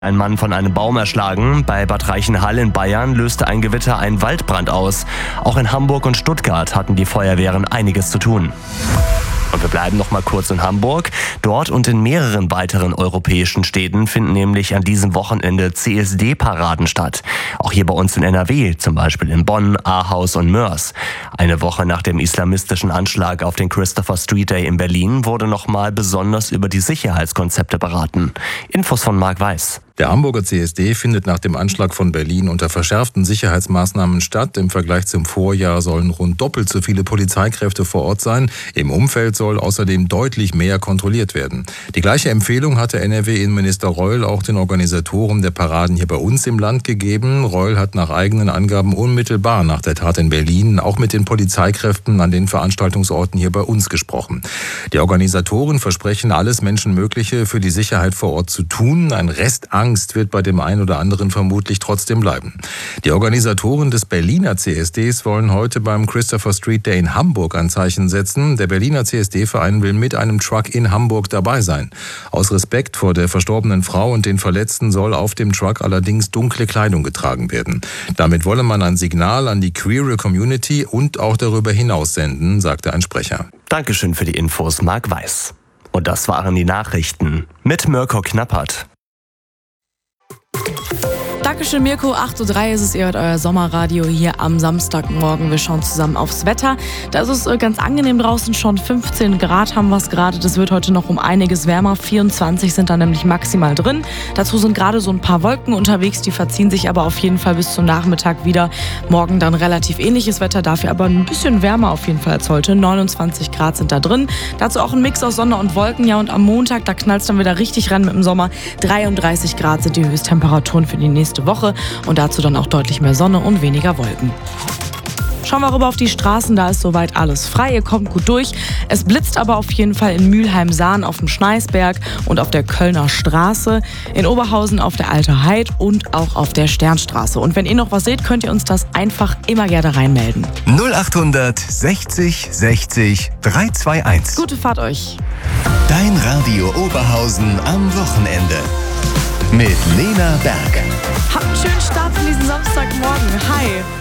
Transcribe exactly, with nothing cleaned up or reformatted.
Ein Mann von einem Baum erschlagen. Bei Bad Reichenhall in Bayern löste ein Gewitter einen Waldbrand aus. Auch in Hamburg und Stuttgart hatten die Feuerwehren einiges zu tun. Und wir bleiben noch mal kurz in Hamburg. Dort und in mehreren weiteren europäischen Städten finden nämlich an diesem Wochenende C S D-Paraden statt. Auch hier bei uns in N R W, zum Beispiel in Bonn, Ahaus und Moers. Eine Woche nach dem islamistischen Anschlag auf den Christopher Street Day in Berlin wurde noch mal besonders über die Sicherheitskonzepte beraten. Infos von Marc Weiß. Der Hamburger C S D findet nach dem Anschlag von Berlin unter verschärften Sicherheitsmaßnahmen statt. Im Vergleich zum Vorjahr sollen rund doppelt so viele Polizeikräfte vor Ort sein. Im Umfeld soll außerdem deutlich mehr kontrolliert werden. Die gleiche Empfehlung hatte N R W-Innenminister Reul auch den Organisatoren der Paraden hier bei uns im Land gegeben. Reul hat nach eigenen Angaben unmittelbar nach der Tat in Berlin auch mit den Polizeikräften an den Veranstaltungsorten hier bei uns gesprochen. Die Organisatoren versprechen, alles Menschenmögliche für die Sicherheit vor Ort zu tun. Ein Rest Angst wird bei dem einen oder anderen vermutlich trotzdem bleiben. Die Organisatoren des Berliner C S Ds wollen heute beim Christopher Street Day in Hamburg ein Zeichen setzen. Der Berliner C S D-Verein will mit einem Truck in Hamburg dabei sein. Aus Respekt vor der verstorbenen Frau und den Verletzten soll auf dem Truck allerdings dunkle Kleidung getragen werden. Damit wolle man ein Signal an die queere Community und auch darüber hinaus senden, sagte ein Sprecher. Dankeschön für die Infos, Marc Weiß. Und das waren die Nachrichten mit Mirko Knappert. Dankeschön, Mirko. acht Uhr drei ist es, ihr hört euer Sommerradio hier am Samstagmorgen. Wir schauen zusammen aufs Wetter. Da ist es ganz angenehm draußen, schon fünfzehn Grad haben wir es gerade. Das wird heute noch um einiges wärmer. vierundzwanzig sind da nämlich maximal drin. Dazu sind gerade so ein paar Wolken unterwegs, die verziehen sich aber auf jeden Fall bis zum Nachmittag wieder. Morgen dann relativ ähnliches Wetter, dafür aber ein bisschen wärmer auf jeden Fall als heute. neunundzwanzig Grad sind da drin. Dazu auch ein Mix aus Sonne und Wolken. Ja, und am Montag, da knallt es dann wieder richtig ran mit dem Sommer. dreiunddreißig Grad sind die Höchsttemperaturen für die nächste Woche und dazu dann auch deutlich mehr Sonne und weniger Wolken. Schauen wir rüber auf die Straßen, da ist soweit alles frei, ihr kommt gut durch. Es blitzt aber auf jeden Fall in Mülheim-Sahn auf dem Schneisberg und auf der Kölner Straße, in Oberhausen auf der Alte Heid und auch auf der Sternstraße. Und wenn ihr noch was seht, könnt ihr uns das einfach immer gerne reinmelden. null achthundert sechzig sechzig dreihunderteinundzwanzig. Gute Fahrt euch. Dein Radio Oberhausen am Wochenende. Mit Lena Berg. Habt einen schönen Start in diesen Samstagmorgen. Hi.